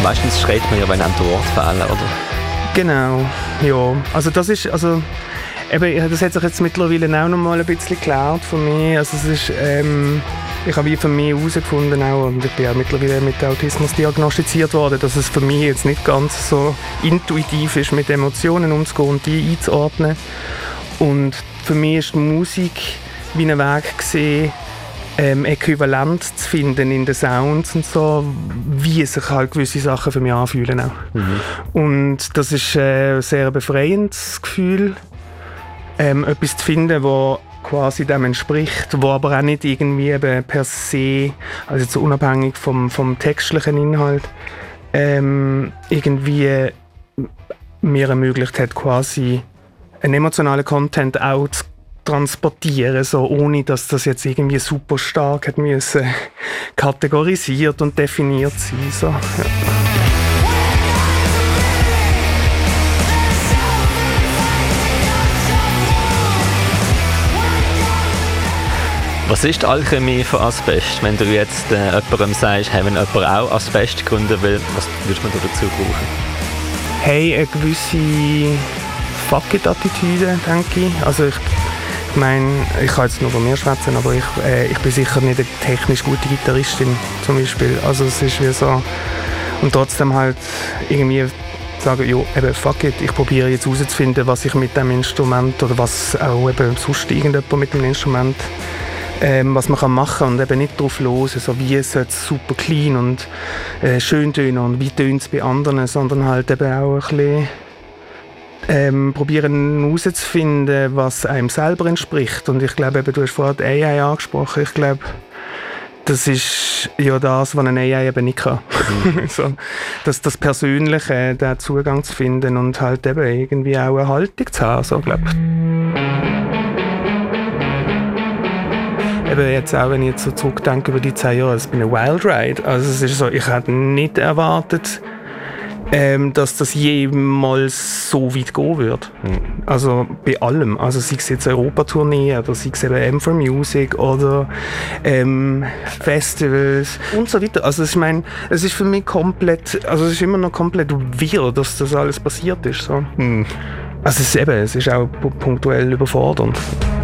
meistens schreit man ja, wenn einem die Worte fehlen, oder? Genau, ja. Also das ist, also eben, das hat sich jetzt mittlerweile auch noch mal ein bisschen geklärt für mich. Also es ist, ich habe wie für mich herausgefunden auch, und ich bin ja mittlerweile mit Autismus diagnostiziert worden, dass es für mich jetzt nicht ganz so intuitiv ist, mit Emotionen umzugehen und die einzuordnen. Und für mich ist die Musik wie ein Weg gesehen, äquivalent zu finden in den Sounds und so, wie sich halt gewisse Sachen für mich anfühlen auch. Mhm. Und das ist ein sehr befreiendes Gefühl, etwas zu finden, das quasi dem entspricht, wo aber auch nicht irgendwie eben per se, also jetzt unabhängig vom textlichen Inhalt, irgendwie mir ermöglicht hat, quasi einen emotionalen Content auch zu transportieren, so, ohne dass das jetzt irgendwie super stark hat müssen kategorisiert und definiert sein. So, ja. Was ist die Alchemie von Asbest? Wenn du jetzt jemandem sagst, hey, wenn jemand auch Asbest gründen will, was würdest du dazu brauchen? Hey, eine gewisse Fuck-it-Attitüde, denke ich. Also ich meine, ich kann jetzt nur von mir schwätzen, aber ich bin sicher nicht eine technisch gute Gitarristin zum Beispiel. Also es ist wie so, und trotzdem halt irgendwie sagen, ja, eben fuck it, ich probiere jetzt herauszufinden, was ich mit dem Instrument oder was auch eben sonst irgendjemand mit dem Instrument was man machen kann und eben nicht drauf los, so wie es super clean und schön tönen und wie tönt es bei anderen, sondern halt eben auch ein bisschen probieren herauszufinden, was einem selber entspricht. Und ich glaube, eben, du hast vorhin die AI angesprochen, ich glaube, das ist ja das, was eine AI eben nicht kann. So, das Persönliche, den Zugang zu finden und halt eben irgendwie auch eine Haltung zu haben, so, glaube ich. Eben jetzt auch, wenn ich jetzt so zurückdenke über die 10 Jahre, es bin ein Wild Ride. Also es ist so, ich hätte nicht erwartet, dass das jemals so weit gehen wird. Also bei allem. Also sei es jetzt Europatournee oder sei es eben M4Music oder Festivals und so weiter. Also ich meine, es ist für mich komplett, also es ist immer noch komplett wirr, dass das alles passiert ist. So. Also es ist auch punktuell überfordernd.